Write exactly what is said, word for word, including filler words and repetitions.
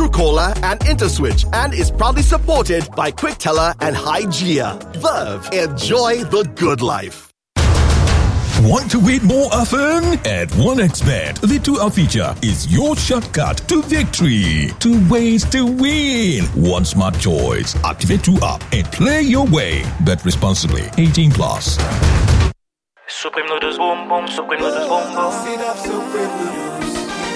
Truecaller, and InterSwitch, and is proudly supported by QuickTeller and Hygieia. Verve, enjoy the good life. Want to win more often? At OneXBet, the two-hour feature is your shortcut to victory. Two ways to win. One smart choice. Activate two-up and play your way. Bet responsibly. eighteen plus. Supreme noodles boom boom, supreme noodles boom boom. Sit up, supreme noodles.